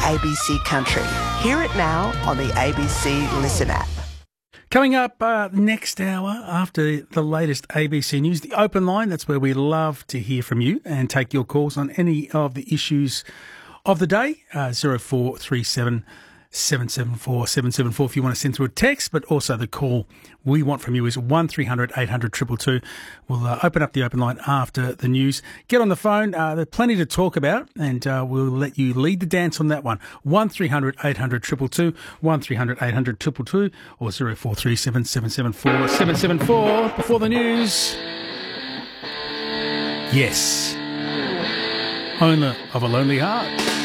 ABC Country. Hear it now on the ABC Listen app. Coming up next hour after the latest ABC News, the open line. That's where we love to hear from you and take your calls on any of the issues of the day. 0437 774 774 if you want to send through a text, but also the call we want from you is 1300 800 222. We'll open up the open line after the news. Get on the phone. There's plenty to talk about, and we'll let you lead the dance on that one. 1300 800 222, 1300 800 222, or 0437 774 774. Before the news, yes, owner of a lonely heart.